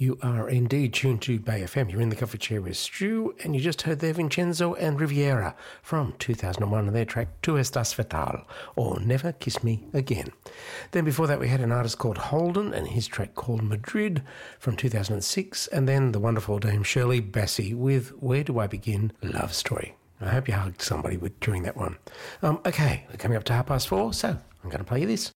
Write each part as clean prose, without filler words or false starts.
You are indeed tuned to Bay FM. You're in the coffee chair with Stu, and you just heard there Vincenzo and Riviera from 2001 and their track Tu Estás Fatal, or Never Kiss Me Again. Then before that we had an artist called Holden and his track called Madrid from 2006, and then the wonderful Dame Shirley Bassey with Where Do I Begin? Love Story. I hope you hugged somebody during that one. Okay, we're coming up to 4:30, so I'm going to play you this.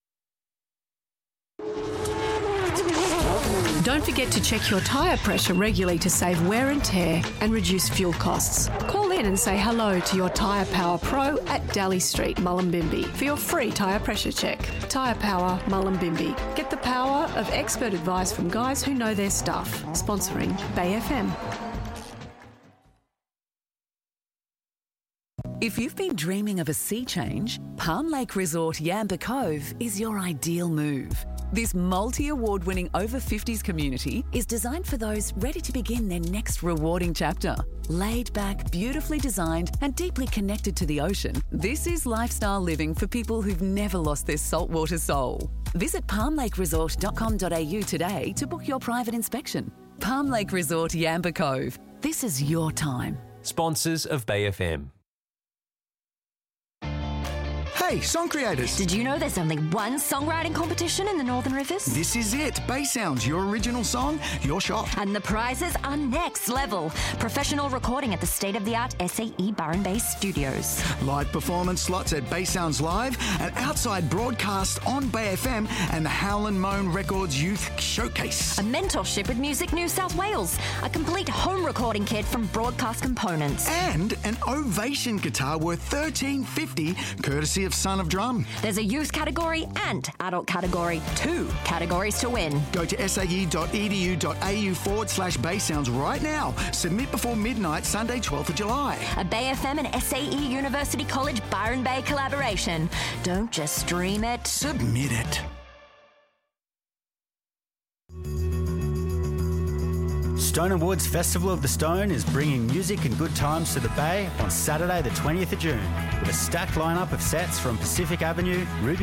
Don't forget to check your tyre pressure regularly to save wear and tear and reduce fuel costs. Call in and say hello to your Tyre Power Pro at Daly Street, Mullumbimby for your free tyre pressure check. Tyre Power, Mullumbimby. Get the power of expert advice from guys who know their stuff. Sponsoring Bay FM. If you've been dreaming of a sea change, Palm Lake Resort Yamba Cove is your ideal move. This multi-award-winning over-50s community is designed for those ready to begin their next rewarding chapter. Laid back, beautifully designed and deeply connected to the ocean, this is lifestyle living for people who've never lost their saltwater soul. Visit palmlakeresort.com.au today to book your private inspection. Palm Lake Resort Yamba Cove. This is your time. Sponsors of Bay FM. Hey, song creators! Did you know there's only one songwriting competition in the Northern Rivers? This is it. Bay Sounds, your original song, your shot. And the prizes are next level. Professional recording at the state-of-the-art SAE Byron Bay Studios. Live performance slots at Bay Sounds Live, an outside broadcast on Bay FM, and the Howlin' Moan Records Youth Showcase. A mentorship with Music New South Wales. A complete home recording kit from Broadcast Components. And an Ovation guitar worth $13.50, courtesy of Son of Drum. There's a youth category and adult category. 2 categories to win. Go to sae.edu.au/Bay Sounds right now. Submit before midnight, Sunday, 12th of July. A Bay FM and SAE University College Byron Bay collaboration. Don't just stream it. Submit it. Stone & Woods Festival of the Stone is bringing music and good times to the Bay on Saturday the 20th of June with a stacked lineup of sets from Pacific Avenue, Ruby